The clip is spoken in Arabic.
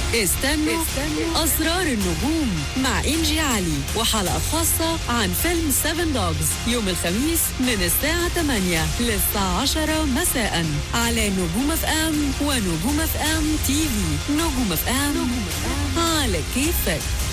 استنوا أسرار النجوم مع إنجي علي، وحلقة خاصة عن فيلم 7 دوجز يوم الخميس من الساعة 8 للساعة 10 مساء على نجوم اف ام ونجوم اف ام تي في. نجوم اف ام على كيفك.